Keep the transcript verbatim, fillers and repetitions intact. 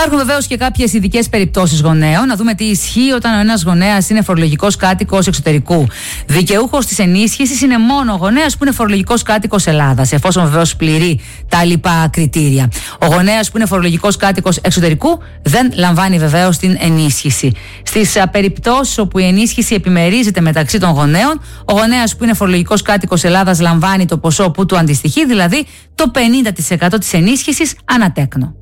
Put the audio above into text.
Υπάρχουν βεβαίως και κάποιες ειδικές περιπτώσεις γονέων. Να δούμε τι ισχύει όταν ο ένας γονέας είναι φορολογικός κάτοικος εξωτερικού. Δικαιούχος της ενίσχυσης είναι μόνο ο γονέας που είναι φορολογικός κάτοικος Ελλάδας, εφόσον βεβαίως πληρεί τα λοιπά κριτήρια. Ο γονέας που είναι φορολογικός κάτοικος εξωτερικού δεν λαμβάνει βεβαίως την ενίσχυση. Στις περιπτώσεις όπου η ενίσχυση επιμερίζεται μεταξύ των γονέων, ο γονέας που είναι φορολογικός κάτοικος Ελλάδας λαμβάνει το ποσό που του αντιστοιχεί, δηλαδή το πενήντα τοις εκατό της ενίσχυσης ανατέκνο.